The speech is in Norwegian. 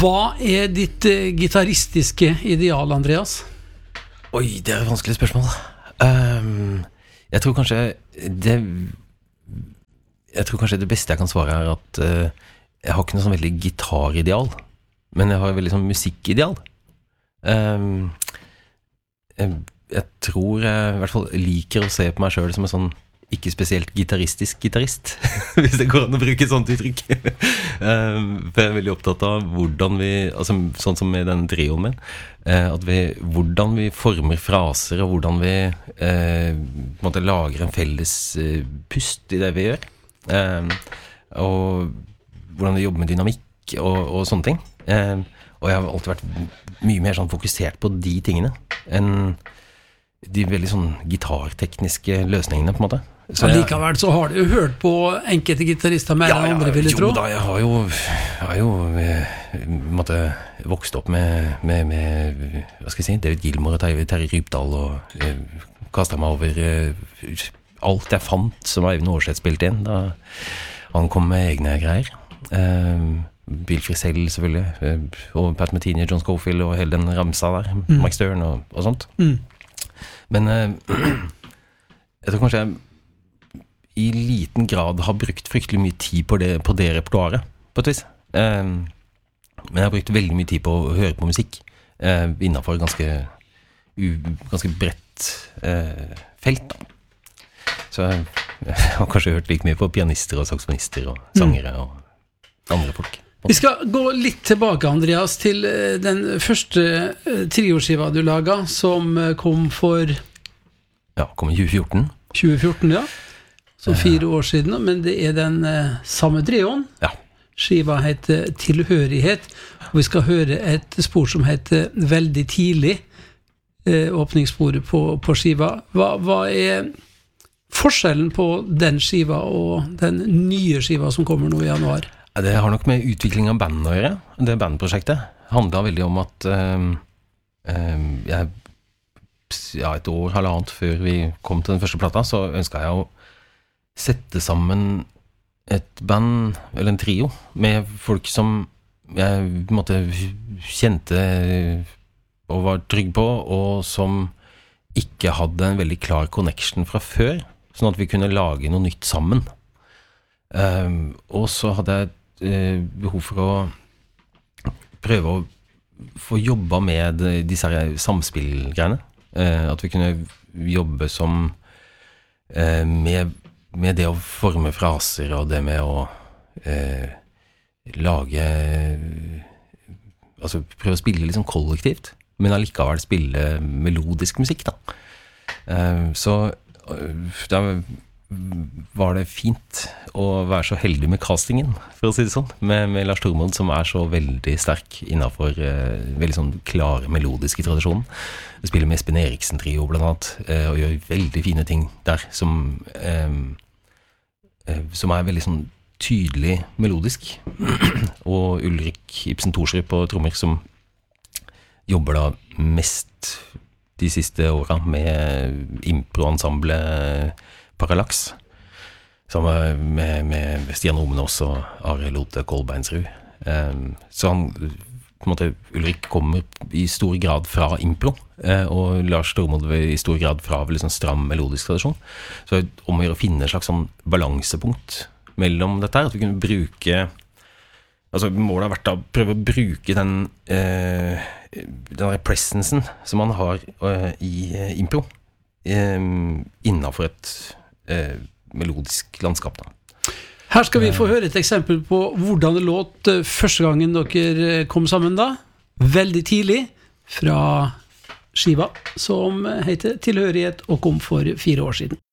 Hva ditt gitaristiske ideal, Andreas? Oi, det et vanskelig spørsmål. Jeg tror kanskje det beste jeg kan svare at jeg har ikke noe sånn veldig gitarideal, men jeg har et veldig sånn musikkideal. Jeg tror jeg i hvert fall liker å se på meg selv som en sånn ikke spesielt gitaristisk gitarist, hvis det går an å bruke et sånt uttrykk. For jeg veldig opptatt av hvordan vi, altså sånn som med den trioen min, at hvordan vi former fraser, og hvordan vi lager en felles pust i det vi gjør. Og hvordan vi jobber med dynamikk og sånne ting. Og jeg har alltid vært mye mer sånn fokusert på de tingene enn de veldig sånn gitartekniske løsningene, på en måte. Så likevel så har du jo hørt på enkelte gitarister mer enn andre, vil jeg tro. Jo da, jeg har jo vokst opp med hva skal jeg si, David Gilmour og Terje Rypdal, og kastet meg over alt jeg fant som Eivind Aarseth spilte inn, da han kom med egne greier. Bill Frisell selvfølgelig, og Pat Metheny, John Scofield og hele den ramsa der, Mike Stern og sånt. Men jeg tror kanskje jeg i liten grad har brukt fryktelig mye tid på det repertoaret, på et vis. Men jeg har brukt veldig mye tid på å høre på musikk innenfor ganske bredt felt, da. Så jeg har kanskje hørt like mye på pianister og saksofonister og sangere og andre folk. Vi skal gå litt tilbake, Andreas, til den første trioskiva du laget, som kom for... Ja, kom i 2014. 2014, ja. Så 4 år siden, men det den samme trioen. Ja. Skiva heter Tilhørighet, og vi skal høre et spor som heter Veldig tidlig, åpningssporet på skiva. Hva forskjellen på den skiva og den nye skiva som kommer nå i januar? Det har nok med utvikling av bandet å gjøre. Det bandprosjektet handlet veldig om at et år, halvannet før vi kom til den første plata, så ønsket jeg å sette sammen et band, eller en trio, med folk som jeg kjente og var trygg på, og som ikke hadde en veldig klar connection fra før, sånn at vi kunne lage noe nytt sammen. Og så hadde jeg behov for å prøve å få jobba med disse samspillgreiene, at vi kunne jobbe som med det å forme fraser og det med å lage, altså prøve å spille liksom kollektivt, men allikevel spille melodisk musikk da. Så da var det fint å være så heldig med castingen, for å si det sånn, med Lars Tormod, som så veldig sterk innenfor veldig sånn klare melodiske tradisjonen. Jeg spiller med Espen Eriksen trio blant annet, og gjør veldig fine ting der, som veldig sånn tydelig melodisk. Og Ulrik Ibsen Thorsrud på trommer, som jobber da mest de siste årene med impro-ensemble Parallax, sammen med Stian Romenaas og Are Lote Kolbeinsrud. Så han, på en måte, Ulrik kommer i stor grad fra impro, og Lars Tormod i stor grad fra veldig sånn stram melodisk tradisjon. Så om å gjøre å finne en slags sånn balansepunkt mellom dette her, at vi kunne bruke, altså målet har vært å prøve å bruke den presensen som man har i impro, innenfor et melodisk landskap da. Her skal vi få høre et eksempel på hvordan det låt første gangen dere kom sammen da. Veldig tidlig fra skiva som heter Tilhørighet og kom for 4 år siden.